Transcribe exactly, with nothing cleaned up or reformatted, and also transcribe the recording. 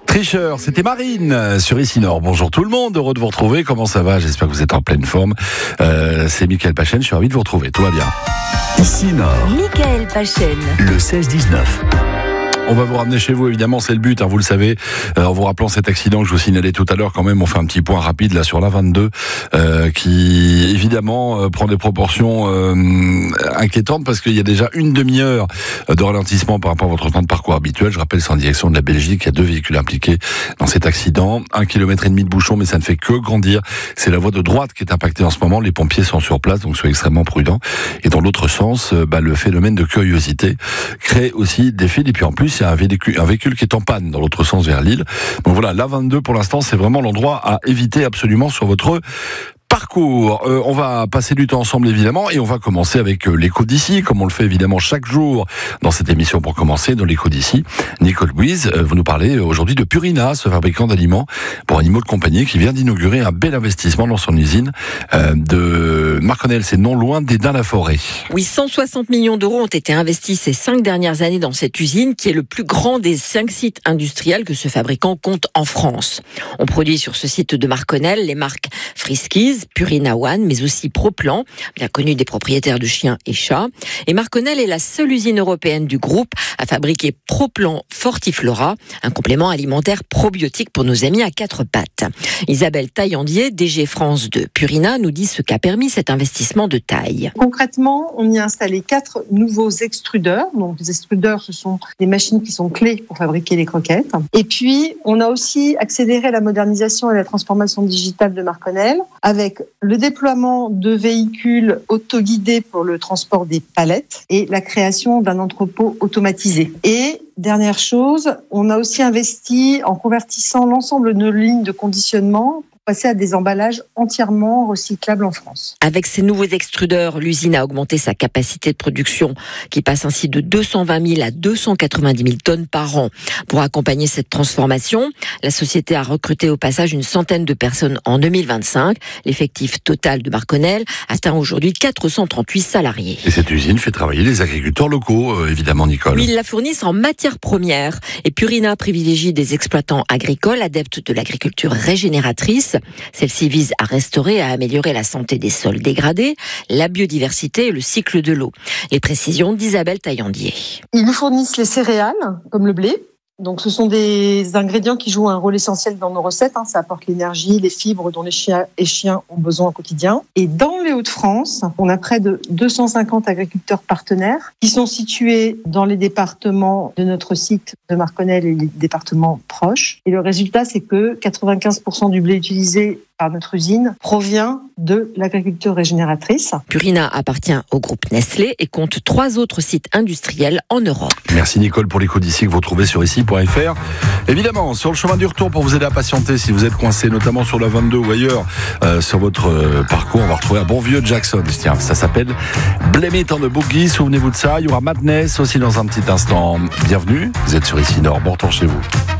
Tricheur, c'était Marine sur Ici Nord. Bonjour tout le monde, heureux de vous retrouver. Comment ça va? J'espère que vous êtes en pleine forme. Euh, c'est Mickaël Pachen, je suis ravi de vous retrouver. Tout va bien. Ici Nord. Mickaël Pachen. Le seize dix-neuf. On va vous ramener chez vous, évidemment, c'est le but, hein, vous le savez. Euh, en vous rappelant cet accident que je vous signalais tout à l'heure, quand même, on fait un petit point rapide là sur l'A vingt-deux, euh, qui évidemment euh, prend des proportions euh, inquiétantes parce qu'il y a déjà une demi-heure de ralentissement par rapport à votre temps de parcours habituel. Je rappelle, c'est en direction de la Belgique, il y a deux véhicules impliqués dans cet accident, un kilomètre et demi de bouchon, mais ça ne fait que grandir. C'est la voie de droite qui est impactée en ce moment. Les pompiers sont sur place, donc soyez extrêmement prudents. Et dans l'autre sens, euh, bah, le phénomène de curiosité crée aussi des fils. Et puis en plus, il y a un véhicule, un véhicule qui est en panne dans l'autre sens vers Lille. Donc voilà, l'A vingt-deux pour l'instant, c'est vraiment l'endroit à éviter absolument sur votre parcours. Euh, on va passer du temps ensemble évidemment et on va commencer avec euh, l'écho d'ici, comme on le fait évidemment chaque jour dans cette émission. Pour commencer, dans l'écho d'ici, Nicole Bouise, euh, vous nous parlez aujourd'hui de Purina, ce fabricant d'aliments pour animaux de compagnie qui vient d'inaugurer un bel investissement dans son usine euh, de Marconel, c'est non loin d'Esdin-la-Forêt. Oui, cent soixante millions d'euros ont été investis ces cinq dernières années dans cette usine qui est le plus grand des cinq sites industriels que ce fabricant compte en France. On produit sur ce site de Marconel les marques Friskies, Purina One, mais aussi Proplan, bien connu des propriétaires de chiens et chats. Et Marconel est la seule usine européenne du groupe à fabriquer Proplan Fortiflora, un complément alimentaire probiotique pour nos amis à quatre pattes. Isabelle Taillandier, D G France de Purina, nous dit ce qu'a permis cet investissement de taille. Concrètement, on y a installé quatre nouveaux extrudeurs. Donc, les extrudeurs, ce sont des machines qui sont clés pour fabriquer les croquettes. Et puis, on a aussi accéléré la modernisation et la transformation digitale de Marconel avec le déploiement de véhicules autoguidés pour le transport des palettes et la création d'un entrepôt automatisé. Et dernière chose, on a aussi investi en convertissant l'ensemble de nos lignes de conditionnement passer à des emballages entièrement recyclables en France. Avec ces nouveaux extrudeurs, l'usine a augmenté sa capacité de production qui passe ainsi de deux cent vingt mille à deux cent quatre-vingt-dix mille tonnes par an. Pour accompagner cette transformation, la société a recruté au passage une centaine de personnes en deux mille vingt-cinq. L'effectif total de Marconel atteint aujourd'hui quatre cent trente-huit salariés. Et cette usine fait travailler les agriculteurs locaux, euh, évidemment, Nicole. Oui, ils la fournissent en matières premières. Et Purina privilégie des exploitants agricoles adeptes de l'agriculture régénératrice. Celle-ci vise à restaurer et à améliorer la santé des sols dégradés, la biodiversité et le cycle de l'eau. Les précisions d'Isabelle Taillandier. Ils nous fournissent les céréales, comme le blé. Donc, ce sont des ingrédients qui jouent un rôle essentiel dans nos recettes. Hein. Ça apporte l'énergie, les fibres dont les chiens et chiens ont besoin au quotidien. Et dans les Hauts-de-France, on a près de deux cent cinquante agriculteurs partenaires qui sont situés dans les départements de notre site de Marconel et les départements proches. Et le résultat, c'est que quatre-vingt-quinze pour cent du blé utilisé par notre usine provient de l'agriculture régénératrice. Purina appartient au groupe Nestlé et compte trois autres sites industriels en Europe. Merci Nicole pour l'écho d'ici que vous trouvez sur ici point f r. Évidemment, sur le chemin du retour pour vous aider à patienter si vous êtes coincé, notamment sur la vingt-deux ou ailleurs, euh, sur votre euh, parcours, on va retrouver un bon vieux Jackson. Tiens, ça s'appelle Blame It on the Boogie, souvenez-vous de ça. Il y aura Madness aussi dans un petit instant. Bienvenue, vous êtes sur Ici Nord, bon retour chez vous.